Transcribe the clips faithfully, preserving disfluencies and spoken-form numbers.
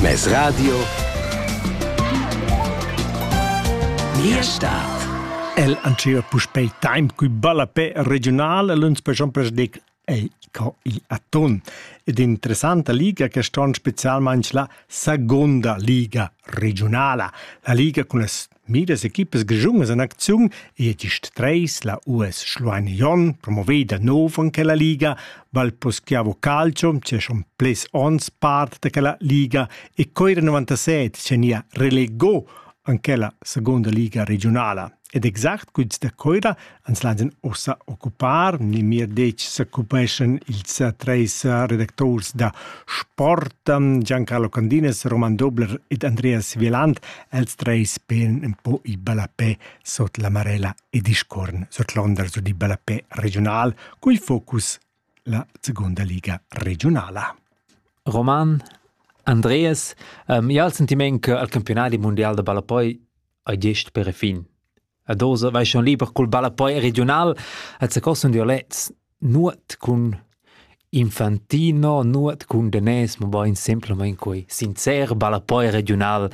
Mes radio Mia stat. El anceva puspei time cui balapè regional l'uns per Jean Presdec ei co il aton. Ed interessanta liga che ston specialmente la seconda liga regionala. La liga con las miras equipes grigiungas in azione e gist treis la U S Schluanion promoveda nov anche la liga val poschiavo calcio c'è schon ples ons part de quella liga e coira novantasette c'è nia relegò anche la seconda liga regionala. Ed exact quits de coira ans lanzen ossa occupar, ni mir dec s'occupation ils treis redaktors da sport, Giancarlo Candines, Roman Dobler ed Andreas Wieland, els treis ben un po' i balapè sot la marella e discorn sot l'onder su di balapè regional, cui focus la seconda liga regionala. Roman, Andreas, um, io ho il sentimento che al campionato mondiale de balapoi è gest per fin. A dosa vai schon lieber col balapoi regional, at se cosson diolets nuot cun infantino, nuot cun denes, ma boin semplicemente coi sincer balapoi regional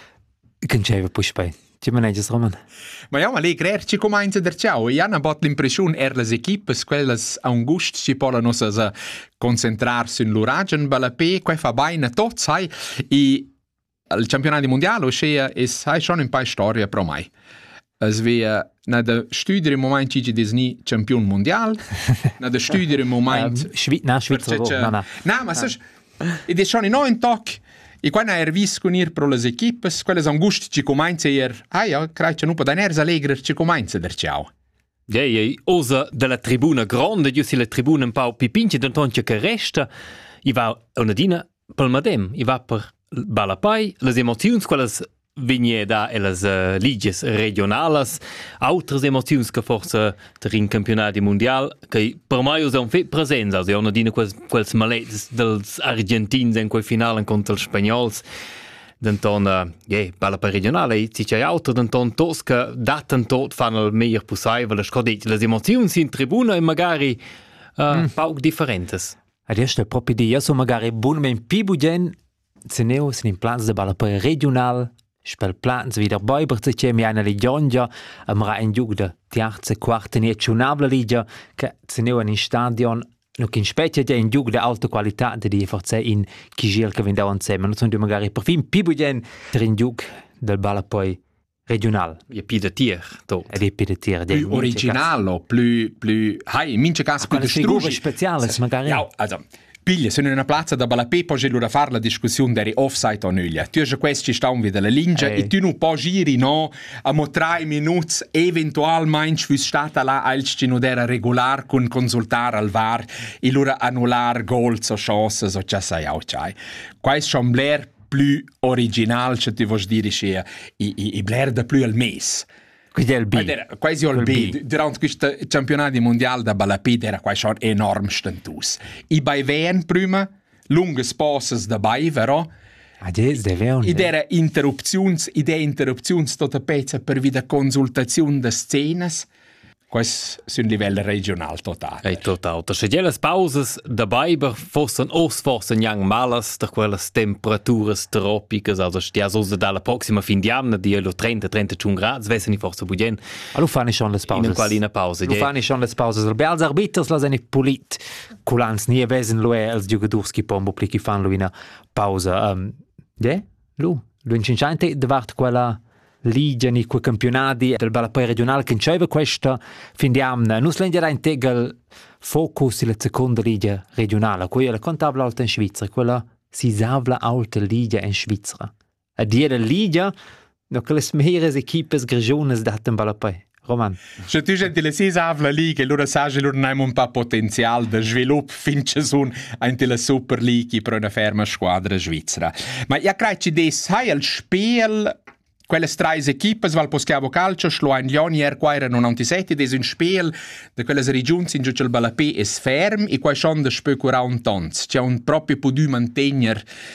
che c'è puspei. Ci maneges, Roman? Ma ja, ma lei grer ci comincia der ciao. I hanno bot l'impressione er las equipes quelles a un gust ci pollano sa concentrarsi in l'uragen balapè, quei fa baina tot sai i il campionato mondiale ossia è sai schon un paar storia pro mai. Es wir na der Studier im Moment ci des nie Champion mondial, na der Studier im Moment Schweiz, na Schweizer, na na. Na, ma sai ed è schon in neun Tag. E quando er vis con ir pro les equipes, quelles angust ci comincia ir, ah ja, craice nu po da ners allegrer ci comincia der ciao. Ja, ja, osa della tribuna grande, io si la tribuna un po' pipinci d'antoncia che resta, i va una dina pel madem, i va per balapai, les emozions quelles vigne da e les uh, liges regionalas, altres emozions che forse ter in campionati mondial, che per mai us han fet presenza, also una dina quels, quels malets dels argentins in quel finale contro els spanyols, denton, uh, yeah, balapai regionale, si c'è auto, denton tos che daten tot fan il meglio possibile, scodit, les emozions in tribuna e magari uh, mm. pauc differentes. Adesso è proprio di io so magari buon men più gen, se neo sin in plans de balapai regional, spel plans wieder Bäuber zu c'è eine Legionja am Rhein Jugde terza quarta nazionale liga che se ne in stadion no in specie in Jugde alta qualità di forse in Kigil che vendau insieme non sono magari per fin pibugen in Jug del balapoi regional e più de tier tot e più de tier più originale più più hai in mince caso più de figure speciale magari ja also Piglia, sono in una piazza da balapè, poi c'è fare la discussione deri offside o nuglia. Tu hai questi stanno via dalla linea e tu non puoi giri no a mo tre minuti eventualmente fu stata là al cinudera regolare con consultare al V A R e loro annullare gol o chance o già sai o c'hai. Questo è un blair più originale, se ti vuoi dire, è il blair da più al mese. Quindi è il B. Quasi il B. Durante questo campionato mondiale da balapè era quasi enorme stentus. I bei ven prima, lunghe spasses dabei, vero? Ah, das de veon. Id era interrupzions, ide interrupzions tota pezza per vida consultazione de scenes. Questo è un livello regionale totale. È total. Se le pauses dabei fossero os forse niang malas da quelle temperature tropiche, also stia so dalla prossima fin di anno di trenta trentacinque gradi, veseni forse bugen. Allora fanno schon le pauses. In qualina pausa. Allora fanno schon le pauses. Le als arbiters la seni polit. Culans nie vesen lo als giocators che pombo pli che fanno una pausa. Um, ja, lu. Lu incinciante davart quella liga ni quei campionati del balapoi regionale che c'è questa fin di anno. Non si leggerà in tegel focus sulla seconda liga regionale, quella contabile alta in Svizzera, quella si savla alta liga in Svizzera. A dire liga, no che le meilleures equipes grigiones daten balapoi. Roman. Se tu senti le si savla liga, allora sai che loro hanno un po' potenziale di sviluppo finché sono anche la Super League per una ferma squadra svizzera. Ma io credo che des hai al spiel quelle tre equipes val poschiavo calcio Schluan Lioni er qua erano novantasette des un spiel de quelle regioni in giù il balapè es ferm e qua schon de specura un tons c'è un proprio po du mantenere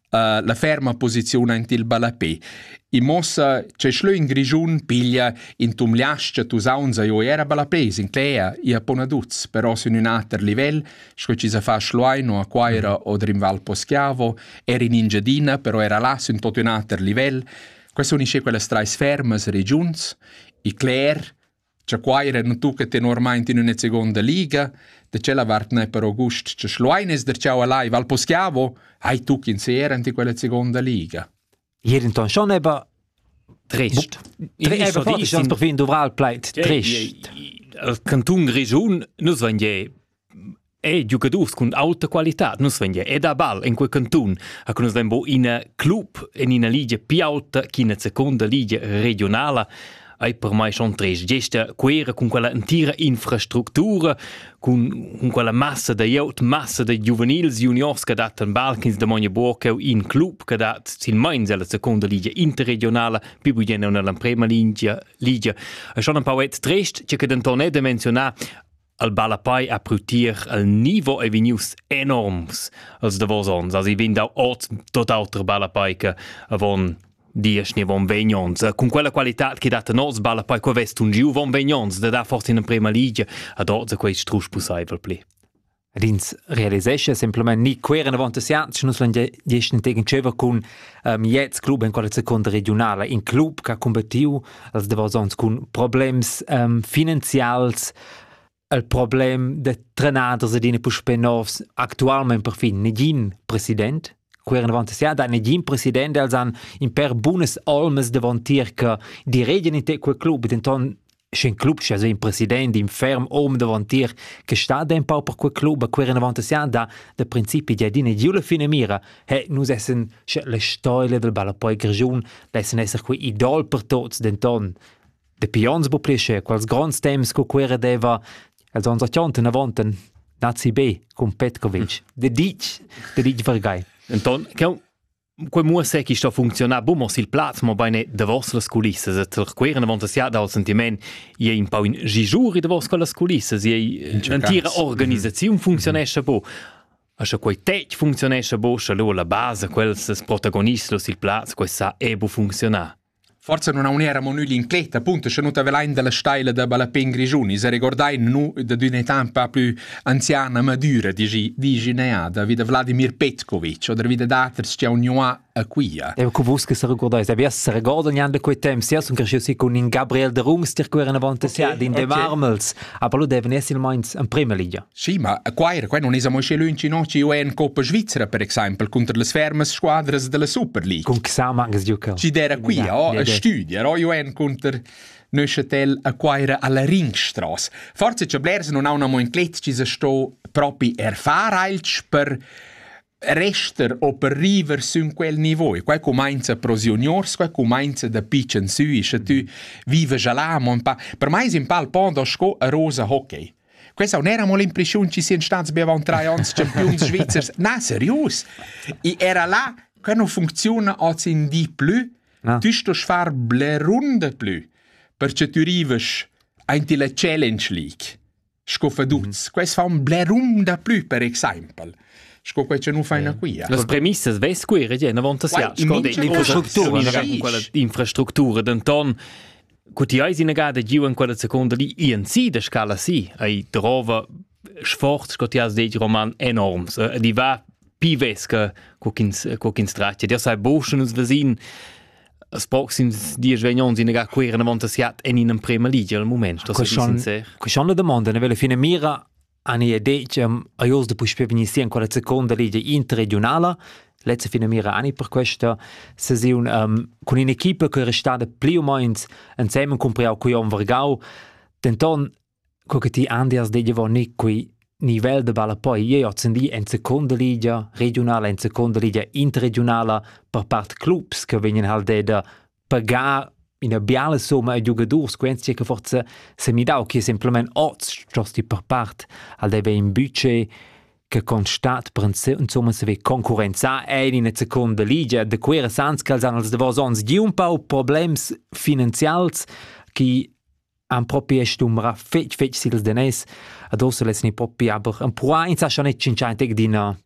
Uh, la ferma posizione in il balapè. I mossa c'è schlo in grigiun piglia in tum liascia tu saunza io era balapès in clea i a ponaduz però su un altro livello sco ci sa fa schloino a quaira mm. o drimval poschiavo era in ingiadina però era là su un tot un altro livello questo unisce quelle strais fermas regions i cler c'è quaira non tu che te normalmente in una seconda liga de c'è la vartne per august c'è schloines der ciao alai val poschiavo hai tu che in sera in quella seconda liga. Jeden ton schon aber trist. Tre aber forti schon per fin dovral pleit trist. Il canton Grigiun nus van je è giocadors con alta qualità, nus van je è da bal in quel canton, a con nus lembo in a club in una liga più alta che in a seconda liga regionale. Ai per mai schon trist. Gesta quera con quella intera infrastruttura, con, con quella massa de jaut, massa de juvenils juniors che dat en Balkans de Monia Borkau in club che dat sil mains alla seconda liga interregionale, più bugen nella prima liga. liga. E schon un po' et trist, c'è che denton è de menzionar al Balapai a prutir al niveau e venius enorms als de vosons. Also i vin da ort tot alter Balapai che avon dies ne von vegnons con quella qualità che data nos balla poi qua vest un giu von vegnons da da forse in prima liga ad orza quei strusch possible pli Dins realisesce semplicemente ni queren avonta siat nus lan gestern tegen cheva con um, jetzt club in quella seconda regionale in club che combattiu als de vosons con problems um, finanzials il problem de trenaders adine puspenovs actualmente per fin negin president queren avant sia da negin president als an in per bunes almes davantier che diregen in te quel club denton schen club sia in president in ferm om davantier che sta den pau per quel club queren avant sia da de principi di adine giule fine mira he nus essen le stoile del Balapai Grigiun lessen esser qui idol per tots denton de pions bu plesce quals grands temps co quera deva als unser chanten avanten Nazi B con Petkovic de dic de dic vergai. Enton, che quei musse che sta funzionare bumo sil plaz mo bene de vostre culisse se ter queren avant sia da sentiment ie un po' in gijuri de vostre culisse ie l'intera organizzazione funzionesce bo a che quei tech funzionesce bo che lo la base quels protagonistas sil plaz questa e bu funzionare. Forse non ha un'era monuli in cletta, appunto, c'è venuta velain della stile da Balapin Grigiuni, se ricordai nu da un'età un po' più anziana, madura, di Gineada, vide Vladimir Petkovic, o da vide daters c'è un nuova a quia. E che vus che se ricordai, se avesse se ricordo niente quei tempi, sia sono cresciuti con in Gabriel de Rungs, ti queren avanti sia, in De Marmels, ma lo devono essere mainz in prima liga. Sì, ma qua era, qua non è mai scelto in Cinocci o in Coppa Svizzera, per esempio, contro le ferme squadre della Super League. Con chi sa manca giocare. Ci era qui, o a studia, o io en contro Neuchâtel a quaira alla Ringstrasse. Forse c'è blers non ha una moinclet ci se sto proprio erfarailch per rester o per river su quel niveau. Qua comincia pro juniors, qua comincia da pitchen su, e tu vive già là, per me in pal pondo sco a rosa hockey. Questa non era mo l'impressione ci siano stati bevan tre anni champions svizzers. No, serios. E era là, che non funziona als in di più, no. Tu sto far ble runde più, perché tu arrivas in la Challenge League. Sco faduz. Mm. Questo fa un ble runde più, per esempio. Sco questo non fa una qui. Le premisse ves qui, regena, vonta sia. Sco l'infrastruttura, quella infrastruttura, d'anton, che ti hai in gada giù in quella seconda lì, in sì, da scala sì, hai trova sforzo, che ti hai detto, Roman, enorm. Di va più ves che in straccia. Dio sai, boscia nos vesin, as proxims dies vegnons in a queren avanti siat en in prima liga al momento. Questa la domanda, ne vele fine mira ani idee che a jos de push venire sia in quella seconda liga interregionale, letzte fine mira ani per questo se si un um, con un'equipe che era stata più o meno insieme con Priau qui on Vergau, denton co che ti andias de devon ni qui livello de Balapai, io ho sentito in seconda liga regionale, in seconda liga interregionale per parte clubs che vengono al da pagare in una biale somma ai giocatori, quindi che forse se mi dà che semplicemente otto giusti per parte al deve in budget che constat per insomma se ve concorrenza è in una seconda liga de quera sans che hanno de vosons di un po' problems finanzials che han proprio estumra fetch fetch sils denes adosso les ni proprio aber un po' in sa schon nicht cincante di na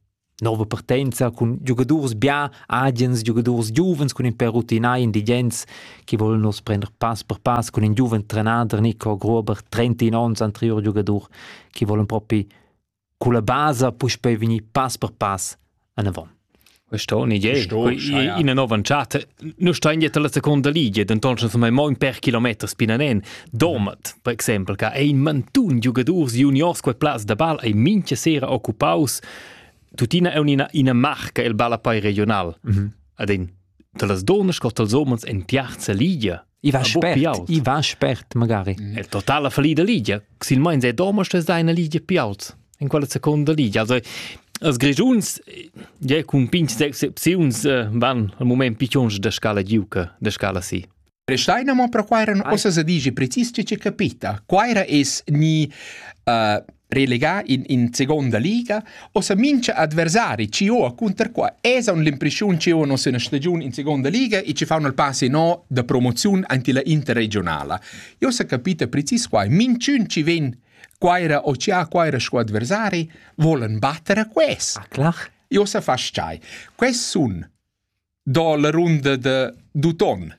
nova partenza, con giocadors bia, agents, giocadors giuvens, con un per rutinai, indigents, che vogliono prendere pass per pass, con un giuven trenader, Nico Gruber, trentinove anterior giocador, che vogliono proprio con la base, poi per venire pass per pass in avanti. Questo è un'idea. In una nuova chat, non sta in la seconda liga, d'entonces sono mai per chilometri spinanen. Domat, per esempio, che è in mantun giocatori juniors quel plaza da ball e minchia sera occupaus. Tutina è una, una marca il balapai regional. Mm-hmm. Adin, te las donne scott als omens in piazza liga. I va spert, i va spert magari. Mm. È totale fallida liga. Si il moins è domas è una liga piazza. In quella seconda liga. Also, als Grigiuns, ja, con pinch excepcions uh, van al moment piccions da scala giuca, da scala si. Restaina mo pro quaira no osa se dice precis che ci capita. Quaira es ni uh, relega in, in seconda liga o se mince adversari ci o a counter qua esa un l'impressione ci o no se una stagione in seconda liga e ci fanno il passo no da promozione anche la interregionale. Io se capita precis qua, minciun ci ven quaira o ci ha quaira sco adversari volen battere quest. Ah, clar. Io se fa stai. Quest sun do la ronda de d'uton.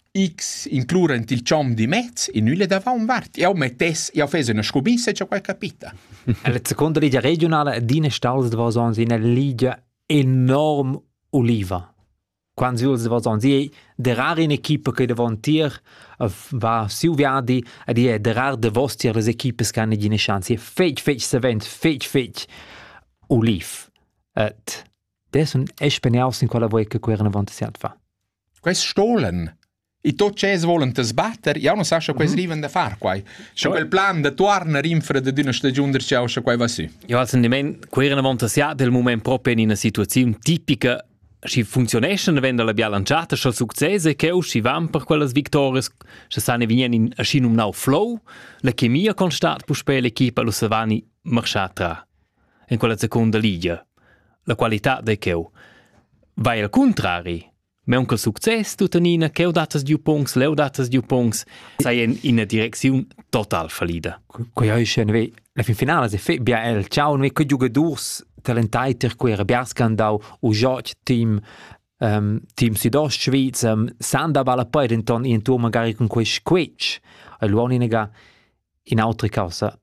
X includent il ciom di mezz e nulla dava un vart. Io mettes, io fese una scomissa e c'è qual capita. La seconda liga regionale Dine Staus war so in einer liga enorm oliva. Quando Jules war so sie der rare in equipe che davantier va Silviadi e die der rare de vostier les equipes che hanno di chance. Fech fech sevent fech fech oliv. Et des un espeniaus in quella voi che querna avanti fa. Quest stolen. E tot c'es volen te sbatter, io non so se quest riven da far quai. Se quel plan de torna rinfra de d'una stagione der ciao se quai va su. Io al sentiment querna avanti del moment proprio in una situazione tipica. Si funzionesce wenn la bilanciata schal successe che o si van per quelle vittorie se sane venien in a shin um nau flow la chemia constat pu spele equipa lo savani marchatra in quella seconda liga la qualità de cheu vai al contrari ma un quel success tutanina che o datas di punts leu datas di punts sai in in una direzione total fallida co io scene la fin finale se fe bia el ciao noi che giocadors talentaiter quera Biarscandau o George team um, team Südost Schweiz um, sanda balla poi denton in tu magari con quei squetch e luoni nega in altre causa